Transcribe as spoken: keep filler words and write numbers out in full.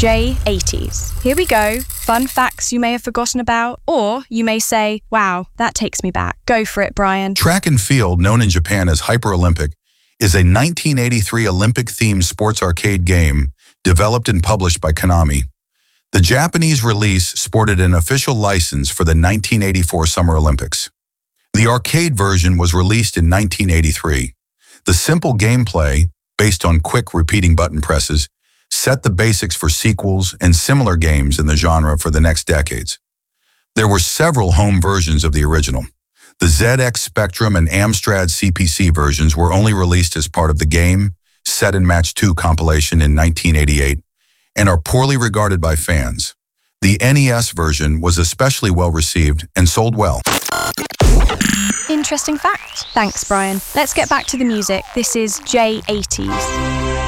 J eighties. Here we go. Fun facts you may have forgotten about, or you may say, wow, that takes me back. Go for it, Brian. Track and field, known in Japan as Hyper Olympic, is a nineteen eighty-three Olympic-themed sports arcade game developed and published by Konami. The Japanese release sported an official license for the nineteen eighty-four Summer Olympics. The arcade version was released in nineteen eighty-three. The simple gameplay, based on quick repeating button presses, set the basics for sequels and similar games in the genre for the next decades. There were several home versions of the original. The Z X Spectrum and Amstrad C P C versions were only released as part of the Game, Set and Match two compilation in nineteen eighty-eight and are poorly regarded by fans. The N E S version was especially well received and sold well. Interesting fact. Thanks, Brian. Let's get back to the music. This is J eighties.